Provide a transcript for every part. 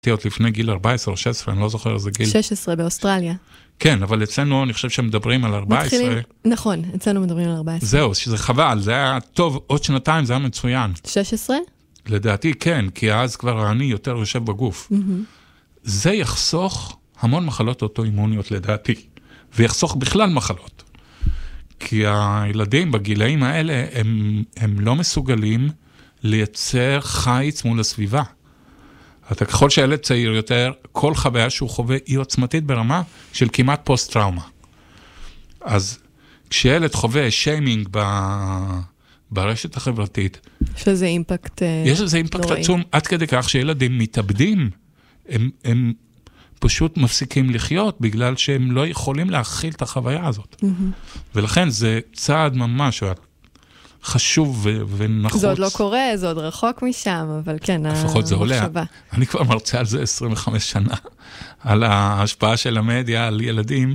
עוד לפני גיל 14 או 16, אני לא זוכר איזה גיל. 16 באוסטרליה. כן, אבל אצלנו אני חושב שמדברים על 14. נכון, אצלנו מדברים על 14. זהו, שזה חבל, זה היה טוב, עוד שנתיים זה היה מצוין. 16? לדעתי כן, כי אז כבר אני יותר יושב בגוף. זה יחסוך המון מחלות אוטואימוניות לדעתי, ויחסוך בכלל מחלות. כי הילדים בגילאים האלה, הם לא מסוגלים לייצר חיץ מול הסביבה. אתה ככל שהילד צעיר יותר, כל חוויה שהוא חווה היא עוצמתית ברמה של כמעט פוסט-טראומה. אז כשילד חווה שיימינג ברשת החברתית, יש לזה אימפקט יש לזה אימפקט עצום, עד כדי כך שילדים מתאבדים, הם פשוט מפסיקים לחיות, בגלל שהם לא יכולים להכיל את החוויה הזאת. ולכן זה צעד ממש חשוב ונחוץ. זה עוד לא קורה, זה עוד רחוק משם, אבל כן, לפחות זה עולה. אני כבר מרצה על זה 25 שנה, על ההשפעה של המדיה על ילדים,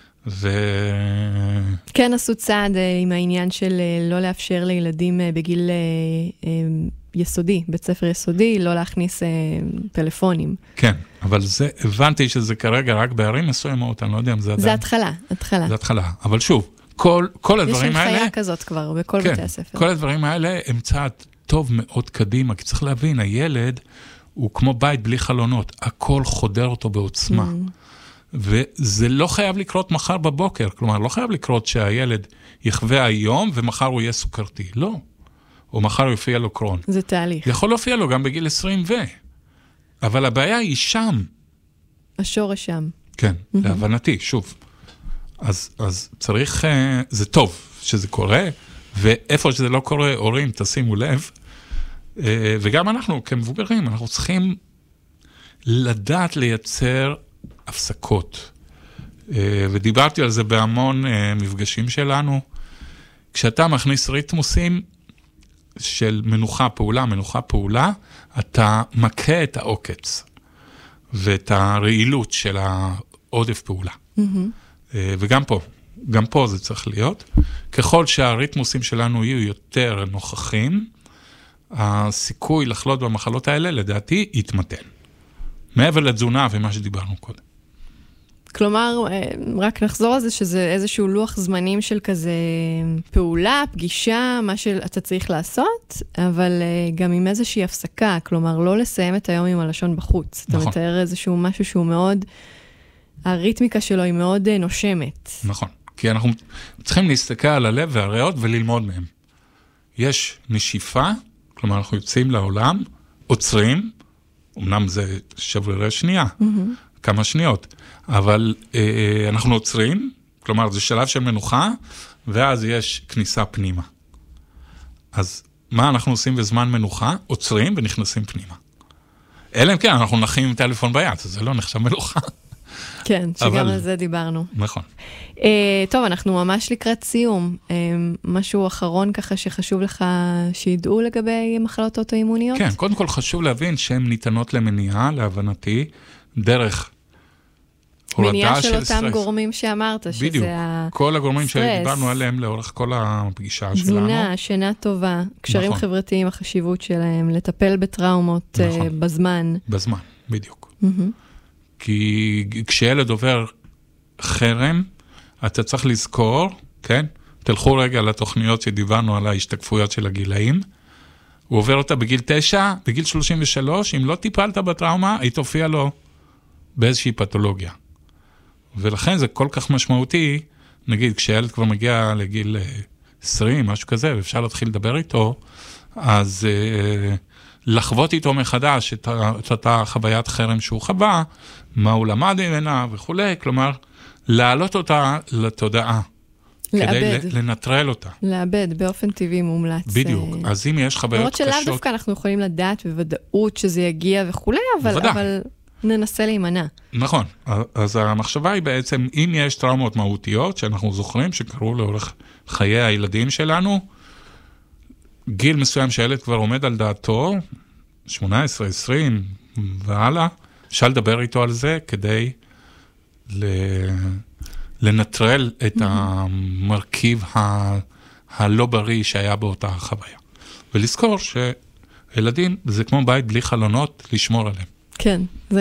כן עשו צעד עם העניין של לא לאפשר לילדים בגיל יסודי, בית ספר יסודי, לא להכניס טלפונים. כן, אבל הבנתי שזה כרגע רק בערים מסוימות, אני לא יודע אם זה עדיין. זה התחלה. זה התחלה, אבל שוב, כל הדברים האלה... יש הנחיה כזאת כבר בכל בתי הספר. כל הדברים האלה הם צעד טוב מאוד קדימה, כי צריך להבין, הילד הוא כמו בית בלי חלונות, הכל חודר אותו בעוצמה. וזה לא חייב לקרות מחר בבוקר, כלומר, לא חייב לקרות שהילד יחווה היום ומחר הוא יהיה סוכרתי, לא. או מחר יופיע לו קרון. זה תהליך. יכול להופיע לו גם בגיל 20 אבל הבעיה היא שם. השורש שם. כן, להבנתי, שוב. אז צריך, זה טוב שזה קורה, ואיפה שזה לא קורה, הורים, תשימו לב, וגם אנחנו כמבוגרים, אנחנו צריכים לדעת לייצר הפסקות. ודיברתי על זה בהמון מפגשים שלנו. כשאתה מכניס ריתמוסים של מנוחה פעולה, אתה מכה את העוקץ, ואת הרעילות של העודף פעולה. וגם פה זה צריך להיות. ככל שהריתמוסים שלנו יהיו יותר נוכחים, הסיכוי לחלות במחלות האלה, לדעתי, יתמתן. מעבר לתזונה ומה שדיברנו קודם. כלומר, רק נחזור על זה שזה איזשהו לוח זמנים של כזה פעולה, פגישה, מה שאתה צריך לעשות, אבל גם עם איזושהי הפסקה, כלומר, לא לסיים את היום עם הלשון בחוץ. נכון. אתה מתאר איזשהו משהו שהוא מאוד, הריתמיקה שלו היא מאוד נושמת. נכון, כי אנחנו צריכים להסתכל על הלב והריאות וללמוד מהם. יש נשיפה, כלומר, אנחנו יוצאים לעולם, עוצרים, אמנם זה שברירי שנייה, כמה שניות, אבל אנחנו עוצרים, כלומר זה שלב של מנוחה, ואז יש כניסה פנימה. אז מה אנחנו עושים בזמן מנוחה? עוצרים ונכנסים פנימה. אלא אם כן, אנחנו נחים עם טלפון ביד, אז זה לא נחשב מנוחה. כן, שגם על זה דיברנו. נכון. טוב, אנחנו ממש לקראת סיום. משהו אחרון ככה שחשוב לך שידעו לגבי מחלות אוטואימוניות? כן, קודם כל חשוב להבין שהן ניתנות למניעה, להבנתי, דרך מניעה של אותם גורמים שאמרת, שזה בדיוק, כל הגורמים שדיברנו עליהם לאורך כל הפגישה שלנו. תזונה, שינה טובה, קשרים חברתיים, החשיבות שלהם, לטפל בטראומות בזמן. בזמן, בדיוק. כי כשילד עובר חרם, אתה צריך לזכור, כן? תלכו רגע לתוכניות שדיברנו על ההשתקפויות של הגילאים, הוא עובר אותה בגיל 9, בגיל 33, אם לא טיפלת בטראומה, היא תופיע לו באיזושהי פתולוגיה. ולכן זה כל כך משמעותי, נגיד, כשילד כבר מגיע לגיל 20, משהו כזה, ואפשר להתחיל לדבר איתו, אז לחוות איתו מחדש את אותה חוויית חרם שהוא חווה, מה הוא למד ממנה וכו', כלומר, להעלות אותה לתודעה. לאבד. כדי לנטרל אותה. לאבד, באופן טבעי מומלץ. בדיוק, אז אם יש חוויות קשות... למרות שלאו דווקא אנחנו יכולים לדעת בוודאות שזה יגיע וכו', אבל ננסה להימנע. נכון, אז המחשבה היא בעצם, אם יש טראומות מהותיות, שאנחנו זוכרים שקרו לאורך חיי הילדים שלנו, גיל מסוים שהילד כבר עומד על דעתו, 18, 20 והלאה, אפשר לדבר איתו על זה כדי לנטרל את המרכיב הלא בריא שהיה באותה חוויה. ולזכור שילדים זה כמו בית בלי חלונות לשמור עליהם. כן, זה